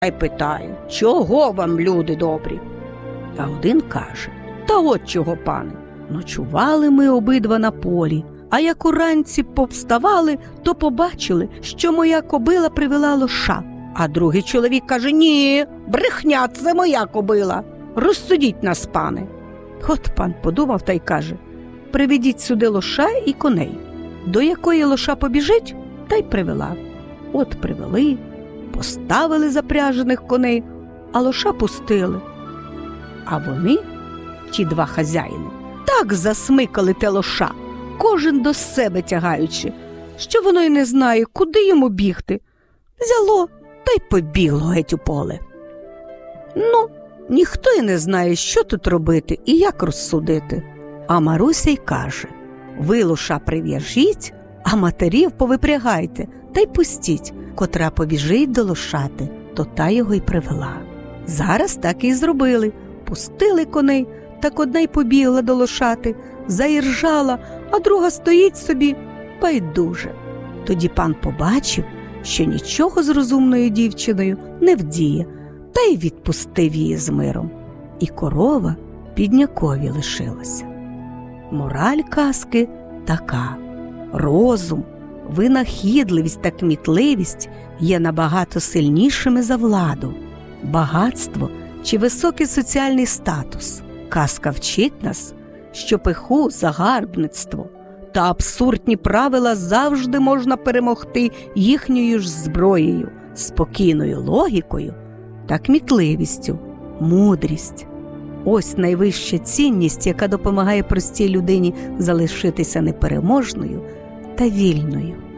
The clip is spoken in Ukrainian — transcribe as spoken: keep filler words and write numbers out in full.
та й питає: чого вам, люди добрі? А один каже: та от чого, пане. Ночували ми обидва на полі, а як уранці повставали, то побачили, що моя кобила привела лоша. А другий чоловік каже: ні, брехня, це моя кобила. Розсудіть нас, пане. От пан подумав та й каже: приведіть сюди лоша і коней. До якої лоша побіжить, та й привела. От привели, поставили запряжених коней, а лоша пустили. А вони, ті два хазяїни, так засмикали те лоша, кожен до себе тягаючи, що воно й не знає, куди йому бігти. Взяло та й побігло геть у поле. Ну, ніхто й не знає, що тут робити і як розсудити. А Маруся й каже: ви лоша прив'яжіть, а матерів повипрягайте та й пустіть, котра побіжить до лошати, то та його й привела. Зараз так і зробили. Пустили коней, так одна й побігла до лошати, заіржала, а друга стоїть собі байдуже. Тоді пан побачив, що нічого з розумною дівчиною не вдіє, та й відпустив її з миром. І корова біднякові лишилася. Мораль казки така: розум, винахідливість та кмітливість є набагато сильнішими за владу, багатство чи високий соціальний статус. Казка вчить нас, що пиху, загарбництво та абсурдні правила завжди можна перемогти їхньою ж зброєю, спокійною логікою та кмітливістю, мудрість. Ось найвища цінність, яка допомагає простій людині залишитися непереможною та вільною.